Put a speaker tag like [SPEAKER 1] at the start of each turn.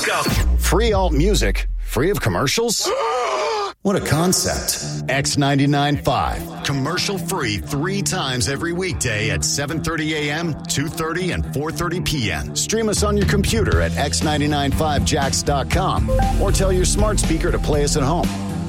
[SPEAKER 1] go.
[SPEAKER 2] Free alt music, free of commercials? What a concept. X99.5. Commercial free 3 times every weekday at 7:30 a.m., 2:30, and 4:30 p.m. Stream us on your computer at x995jax.com or tell your smart speaker to play us at home.